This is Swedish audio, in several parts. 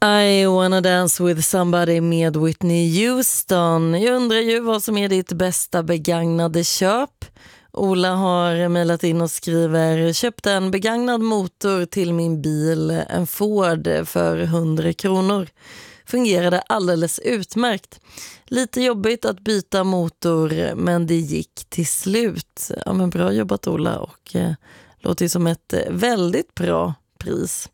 I wanna dance with somebody med Whitney Houston. Jag undrar ju vad som är ditt bästa begagnade köp. Ola har mejlat in och skriver: köpte en begagnad motor till min bil, en Ford, för 100 kronor. Fungerade alldeles utmärkt. Lite jobbigt att byta motor, men det gick till slut. Ja, men bra jobbat Ola, och låter ju som ett väldigt bra pris.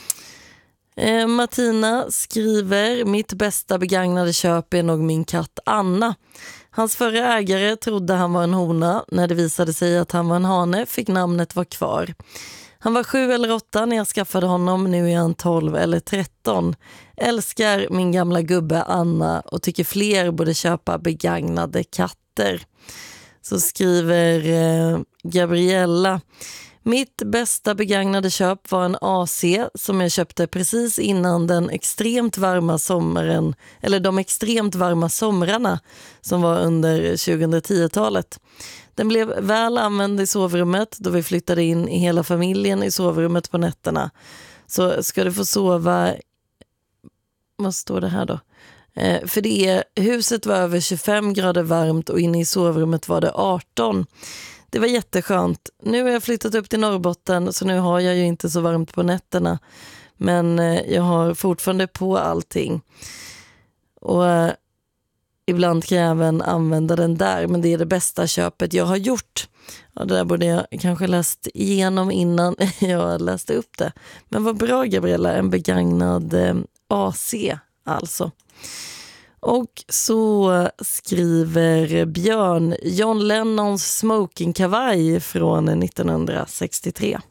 Martina skriver: mitt bästa begagnade köp är nog min katt Anna. Hans förra ägare trodde han var en hona. När det visade sig att han var en hane fick namnet vara kvar. Han var 7 eller 8 när jag skaffade honom. Nu är han 12 eller 13. Älskar min gamla gubbe Anna och tycker fler borde köpa begagnade katter. Så skriver Gabriella: mitt bästa begagnade köp var en AC som jag köpte precis innan den extremt varma sommaren, eller de extremt varma somrarna som var under 2010-talet. Den blev väl använd i sovrummet då vi flyttade in i hela familjen i sovrummet på nätterna. Så ska du få sova, vad står det här då? För huset var över 25 grader varmt och inne i sovrummet var det 18. Det var jätteskönt. Nu har jag flyttat upp till Norrbotten, så nu har jag ju inte så varmt på nätterna. Men jag har fortfarande på allting. Och ibland kan jag även använda den där, men det är det bästa köpet jag har gjort. Ja, det där borde jag kanske läst igenom innan jag läste upp det. Men vad bra Gabriella, en begagnad AC alltså. Och så skriver Björn: John Lennons smokingkavaj från 1963.